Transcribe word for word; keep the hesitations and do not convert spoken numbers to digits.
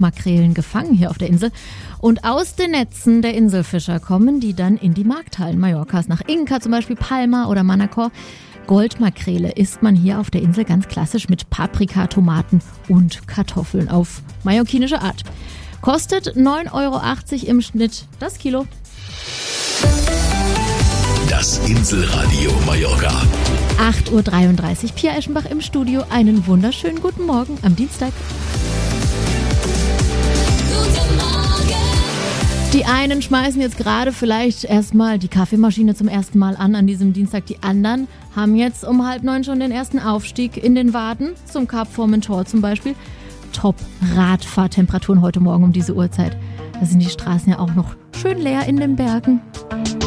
Goldmakrelen gefangen hier auf der Insel. Und aus den Netzen der Inselfischer kommen die dann in die Markthallen Mallorcas, nach Inca zum Beispiel, Palma oder Manacor. Goldmakrele isst man hier auf der Insel ganz klassisch mit Paprika, Tomaten und Kartoffeln auf mallorquinische Art. Kostet neun Euro achtzig im Schnitt das Kilo. Das Inselradio Mallorca. acht Uhr dreiunddreißig, Pia Eschenbach im Studio. Einen wunderschönen guten Morgen am Dienstag. Guten Morgen. Die einen schmeißen jetzt gerade vielleicht erstmal die Kaffeemaschine zum ersten Mal an an diesem Dienstag. Die anderen haben jetzt um halb neun schon den ersten Aufstieg in den Waden, zum Cap Formentor zum Beispiel. Top-Radfahrtemperaturen heute Morgen um diese Uhrzeit. Da sind die Straßen ja auch noch schön leer in den Bergen.